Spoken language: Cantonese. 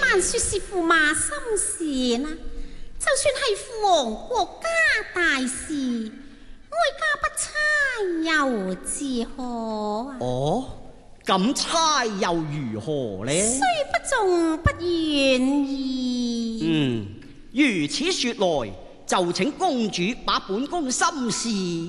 然說是駙馬心事啦，就算係父王國家大事，哀家不猜又自何啊？ 哦，咁猜又如何呢？ 雖不中不願意。 如此說來，就請公主把本宮心事